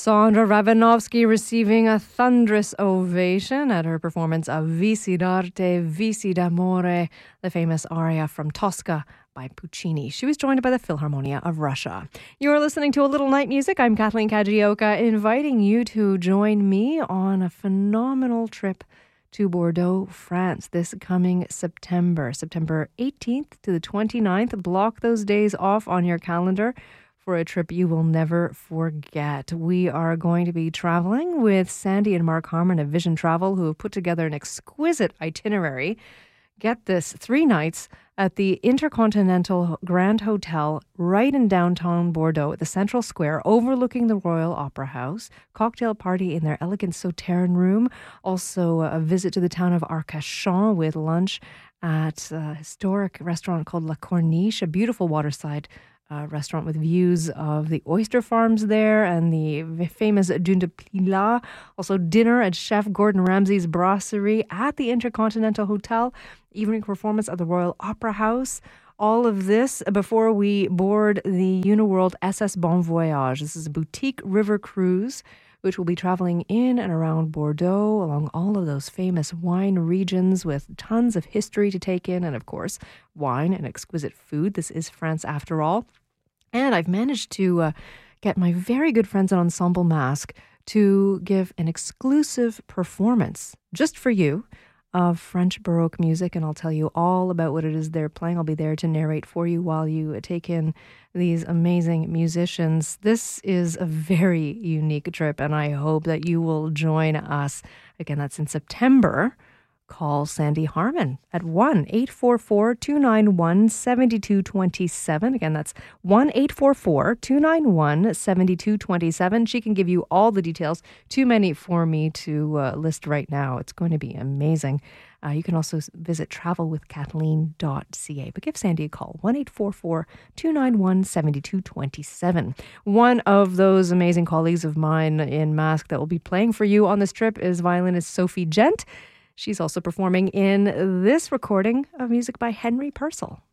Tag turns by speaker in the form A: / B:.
A: Sondra Rabinovsky receiving a thunderous ovation at her performance of Vici d'arte, Vici d'amore, the famous aria from Tosca by Puccini. She was joined by the Philharmonia of Russia. You're listening to A Little Night Music. I'm Kathleen Kajioka, inviting you to join me on a phenomenal trip to Bordeaux, France this coming September 18th to the 29th. Block those days off on your calendar for a trip you will never forget. We are going to be traveling with Sandy and Mark Harmon of Vision Travel, who have put together an exquisite itinerary. Get this, 3 nights at the Intercontinental Grand Hotel right in downtown Bordeaux at the Central Square overlooking the Royal Opera House. Cocktail party in their elegant Sauternes room. Also a visit to the town of Arcachon with lunch at a historic restaurant called La Corniche, a beautiful waterside restaurant with views of the oyster farms there and the famous Dune de Pilat. Also dinner at Chef Gordon Ramsay's Brasserie at the Intercontinental Hotel. Evening performance at the Royal Opera House. All of this before we board the Uniworld SS Bon Voyage. This is a boutique river cruise which will be traveling in and around Bordeaux along all of those famous wine regions with tons of history to take in and, of course, wine and exquisite food. This is France after all. And I've managed to get my very good friends at Ensemble Masque to give an exclusive performance just for you of French Baroque music, and I'll tell you all about what it is they're playing. I'll be there to narrate for you while you take in these amazing musicians. This is a very unique trip, and I hope that you will join us. Again, that's in September. Call Sandy Harmon at 1-844-291-7227. Again, that's 1-844-291-7227. She can give you all the details. Too many for me to list right now. It's going to be amazing. You can also visit travelwithkathleen.ca. But give Sandy a call, 1-844-291-7227. One of those amazing colleagues of mine in Masque that will be playing for you on this trip is violinist Sophie Gent. She's also performing in this recording of music by Henry Purcell.